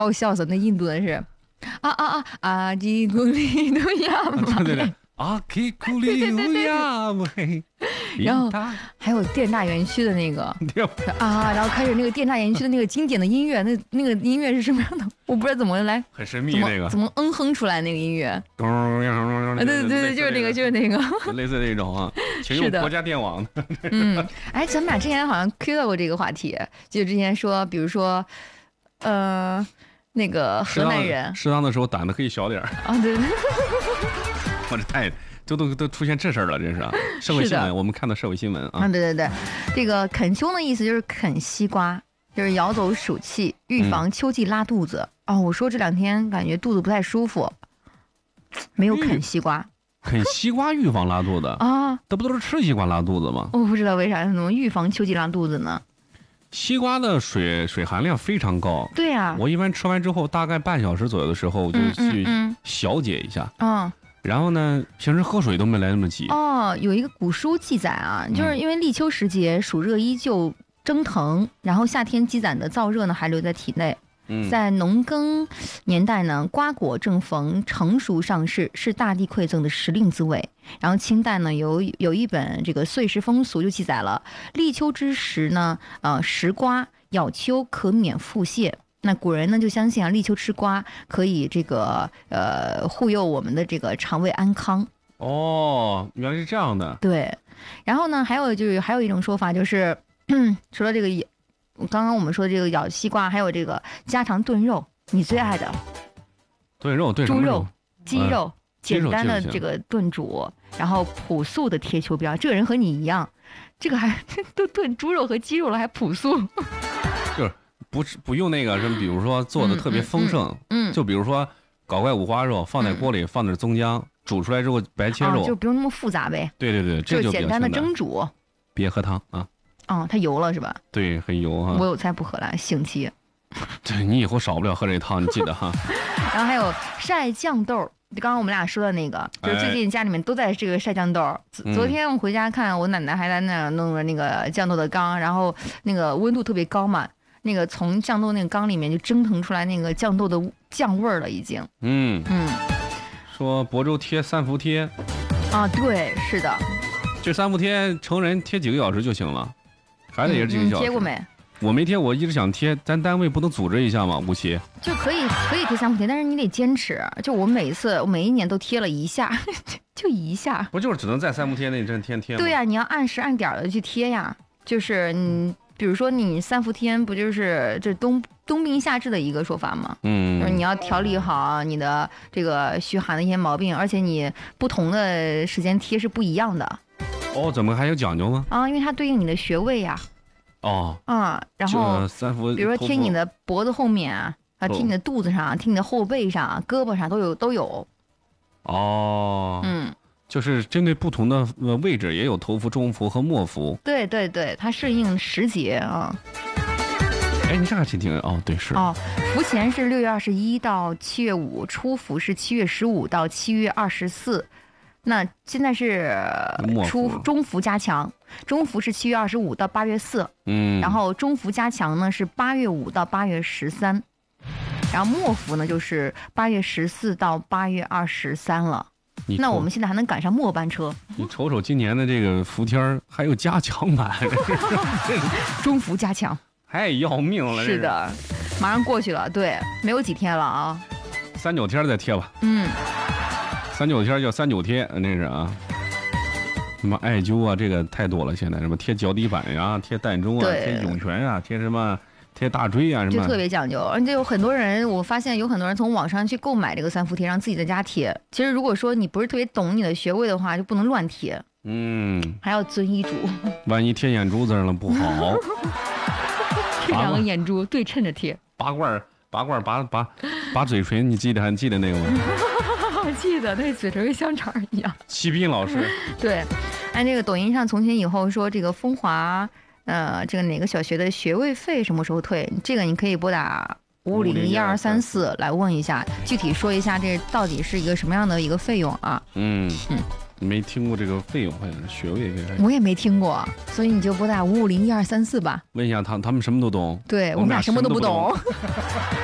把我笑死。那印度人是阿基古里努亚嘛， 对对阿基古里努亚喂。 然后还有电大园区的那个然后开始那个电大园区的那个经典的音乐，那个音乐是什么样的？我不知道怎么来， 很神秘那个， 怎么哼出来那个音乐？对，就是那个， 类似那种啊，请用国家电网的。 哎，咱们俩之前好像 Q 到过这个话题，就之前说，比如说，那个河南人， 适当的时候胆子可以小点啊，对。 我这太。都出现这事儿了，这是社会新闻，我们看到社会新闻啊。 对，这个啃秋的意思就是啃西瓜，就是咬走暑气，预防秋季拉肚子。我说这2天感觉肚子不太舒服，没有啃西瓜。 啃西瓜预防拉肚子啊？这不都是吃西瓜拉肚子吗？ 我不知道为啥怎么预防秋季拉肚子呢？ 西瓜的水含量非常高。 对啊， 我一般吃完之后大概半小时左右的时候，我就去小解一下。然后呢，平时喝水都没来那么急。 有一个古书记载啊，就是因为立秋时节暑热依旧蒸腾，然后夏天积攒的燥热呢还留在体内。在农耕年代呢，瓜果正逢成熟上市，是大地馈赠的时令滋味。然后清代呢有一本这个《岁时风俗》就记载了，立秋之时呢，食瓜咬秋可免腹泻。那古人呢就相信立秋吃瓜可以这个护佑我们的这个肠胃安康。 原来是这样的。 对，然后呢还有一种说法就是，除了这个刚刚我们说的这个咬西瓜，还有这个家常炖肉，你最爱的炖肉，对， 猪肉、鸡肉，简单的这个炖煮，然后朴素的贴秋膘。这个人和你一样，这个还都炖猪肉和鸡肉了，还朴素。 就是不用那个什么，比如说做的特别丰盛，就比如说搞块五花肉放在锅里，放点葱姜，煮出来之后白切肉， 就不用那么复杂呗。 对， 这就简单的蒸煮， 别喝汤啊。 它油了是吧？ 对，很油哈。 我有菜不喝了，性气。 对，你以后少不了喝这汤，你记得哈。 然后还有晒酱豆，刚刚我们俩说的那个，就是最近家里面都在这个晒酱豆。昨天我回家看，我奶奶还在那弄了那个酱豆的缸，然后那个温度特别高嘛，那个从酱豆那个缸里面就蒸腾出来那个酱豆的酱味儿了，已经。 说亳州贴3伏贴啊，对，是的。 这3伏贴成人贴几个小时就行了，孩子也是几个小时。 你贴过没？ 我没贴，我一直想贴，咱单位不能组织一下吗？57 就可以贴3伏贴，但是你得坚持。就我每一年都贴了一下，就一下。 不就是只能在3伏贴那阵天贴吗？ 对呀，你要按时按点的去贴呀。就是你比如说你3伏天不就是这冬病夏治的一个说法吗？就是你要调理好你的这个虚寒的一些毛病，而且你不同的时间贴是不一样的。 怎么还有讲究吗？ 因为它对应你的穴位呀。然后比如说贴你的脖子后面啊，贴你的肚子上，贴你的后背上、胳膊上都有。 就是针对不同的位置也有头伏、中伏和末伏。 对，它适应时节啊。 你这还挺对是。 伏前是6月21到7月5，初伏是7月15到7月24。那现在是中伏加强，中伏是7月25到8月4，然后中伏加强呢是8月5到8月13，然后末伏呢就是8月14到8月23了。那我们现在还能赶上末班车。 你瞅瞅今年的这个伏天还有加强版， 中伏加强， 太要命了。 是的，马上过去了，对，没有几天了啊。 3、9天再贴吧。3、9天叫3、9贴，那是啊。什么艾灸啊，这个太多了。现在什么贴脚底板呀，贴膻中啊，贴涌泉啊，贴什么贴大椎啊，什么就特别讲究。而且有很多人，我发现有很多人从网上去购买这个3伏贴，让自己在家贴。其实如果说你不是特别懂你的穴位的话，就不能乱贴。还要遵医嘱。 万一贴眼珠子上了不好。 这2个眼珠对称着贴。 拔罐拔嘴唇，你还记得那个吗？ 我记得那嘴唇跟香肠一样。 齐斌老师。对， 按这个抖音上从前以后说这个风华，这个哪个小学的学位费什么时候退？这个你可以拨打5501234来问一下，具体说一下这到底是一个什么样的一个费用啊？ 没听过这个费用，好像是学位费。 我也没听过，所以你就拨打5501234吧。 问一下他们什么都懂。 对，我们俩什么都不懂。